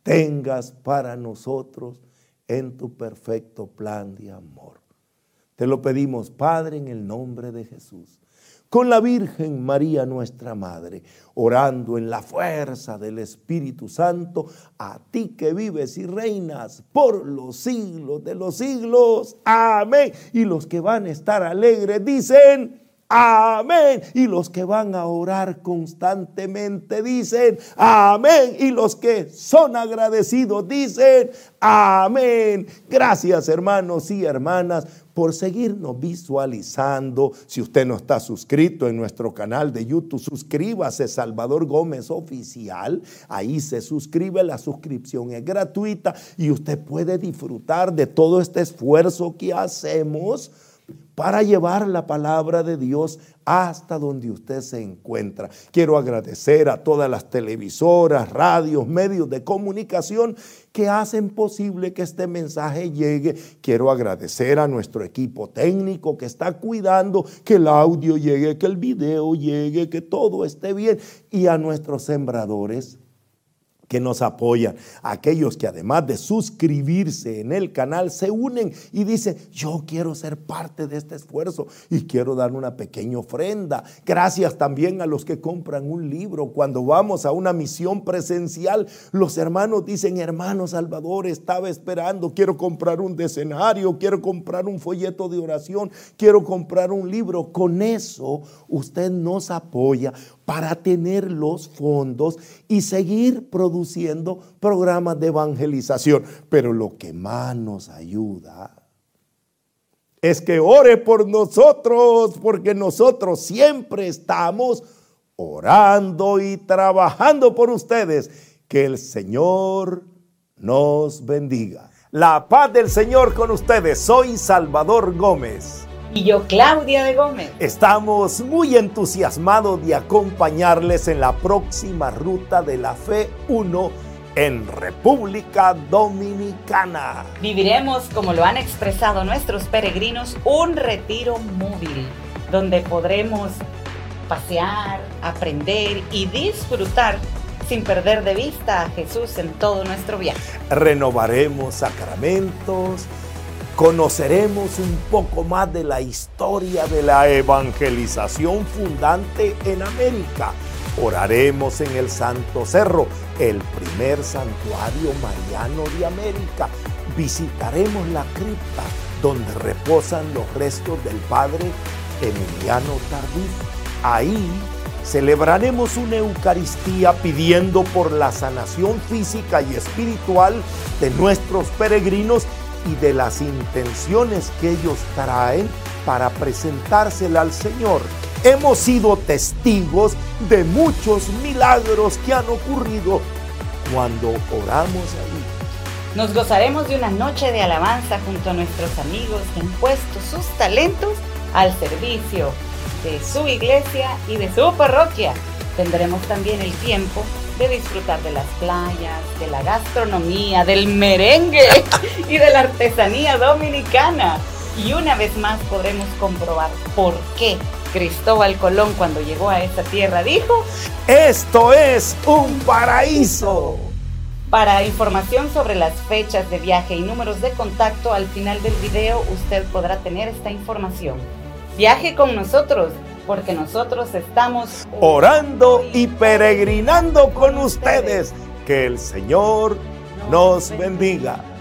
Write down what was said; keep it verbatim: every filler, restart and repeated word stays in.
tengas para nosotros en tu perfecto plan de amor. Te lo pedimos, Padre, en el nombre de Jesús, con la Virgen María, nuestra Madre, orando en la fuerza del Espíritu Santo, a ti que vives y reinas por los siglos de los siglos. Amén. Y los que van a estar alegres dicen amén. Y los que van a orar constantemente dicen amén. Y los que son agradecidos dicen amén. Gracias, hermanos y hermanas, por seguirnos visualizando. Si usted no está suscrito en nuestro canal de YouTube, suscríbase, Salvador Gómez Oficial. Ahí se suscribe, la suscripción es gratuita y usted puede disfrutar de todo este esfuerzo que hacemos para llevar la palabra de Dios hasta donde usted se encuentra. Quiero agradecer a todas las televisoras, radios, medios de comunicación que hacen posible que este mensaje llegue. Quiero agradecer a nuestro equipo técnico que está cuidando que el audio llegue, que el video llegue, que todo esté bien. Y a nuestros sembradores que nos apoyan, aquellos que además de suscribirse en el canal se unen y dicen, yo quiero ser parte de este esfuerzo y quiero dar una pequeña ofrenda. Gracias también a los que compran un libro. Cuando vamos a una misión presencial, los hermanos dicen, hermano Salvador, estaba esperando, quiero comprar un decenario, quiero comprar un folleto de oración, quiero comprar un libro. Con eso usted nos apoya para tener los fondos y seguir produciendo programas de evangelización. Pero lo que más nos ayuda es que ore por nosotros, porque nosotros siempre estamos orando y trabajando por ustedes. Que el Señor nos bendiga. La paz del Señor con ustedes. Soy Salvador Gómez. Y yo, Claudia de Gómez. Estamos muy entusiasmados de acompañarles en la próxima Ruta de la Fe uno en República Dominicana. Viviremos, como lo han expresado nuestros peregrinos, un retiro móvil, donde podremos pasear, aprender y disfrutar sin perder de vista a Jesús en todo nuestro viaje. Renovaremos sacramentos, conoceremos un poco más de la historia de la evangelización fundante en América. Oraremos en el Santo Cerro, el primer santuario mariano de América. Visitaremos la cripta donde reposan los restos del padre Emiliano Tardif. Ahí celebraremos una Eucaristía pidiendo por la sanación física y espiritual de nuestros peregrinos y de las intenciones que ellos traen para presentársela al Señor. Hemos sido testigos de muchos milagros que han ocurrido cuando oramos ahí. Nos gozaremos de una noche de alabanza junto a nuestros amigos que han puesto sus talentos al servicio de su iglesia y de su parroquia. Tendremos también el tiempo de disfrutar de las playas, de la gastronomía, del merengue y de la artesanía dominicana. Y una vez más podremos comprobar por qué Cristóbal Colón, cuando llegó a esta tierra, dijo: ¡esto es un paraíso! Para información sobre las fechas de viaje y números de contacto, al final del video usted podrá tener esta información. Viaje con nosotros, porque nosotros estamos orando y peregrinando con ustedes. Que el Señor nos bendiga.